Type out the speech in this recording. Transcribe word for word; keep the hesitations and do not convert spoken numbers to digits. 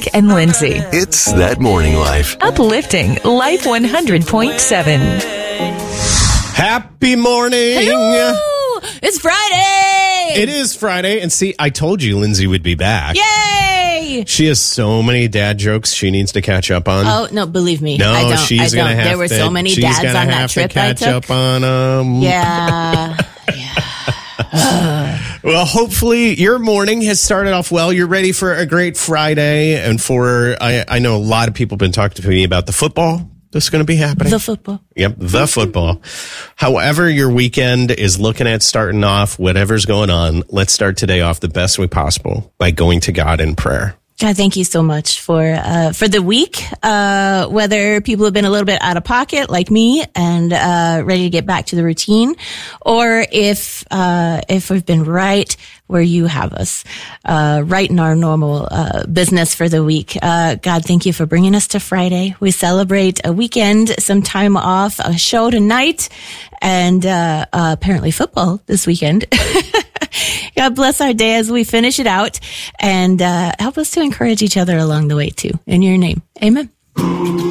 Nick and Lindsay. It's That Morning Life. Uplifting Life one hundred point seven. Happy morning. Hello! It's Friday. It is Friday. And see, I told you Lindsay would be back. Yay! She has so many dad jokes she needs to catch up on. Oh, no, believe me. no, I don't. she's I going to don't. have There were to, so many she's dads gonna on that have trip to catch I took. up on them. Yeah. Well, hopefully your morning has started off well. You're ready for a great Friday. And for, I, I know a lot of people have been talking to me about the football that's going to be happening. The football. Yep, the football. However your weekend is looking at starting off, whatever's going on, let's start today off the best way possible by going to God in prayer. God, thank you so much for uh, for the week. Uh, whether people have been a little bit out of pocket like me and uh, ready to get back to the routine, or if uh, if we've been right where you have us, uh, right in our normal uh, business for the week. Uh, God, thank you for bringing us to Friday. We celebrate a weekend, some time off, a show tonight, and uh, uh, apparently football this weekend. God bless our day as we finish it out, and uh, help us to encourage each other along the way too. In your name, amen.